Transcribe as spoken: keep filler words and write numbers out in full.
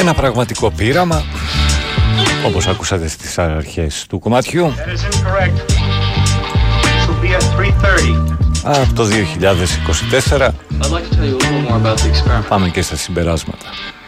Ένα πραγματικό πείραμα, όπως ακούσατε στις αρχές του κομματιού, από το δύο χιλιάδες είκοσι τέσσερα. Πάμε και στα συμπεράσματα.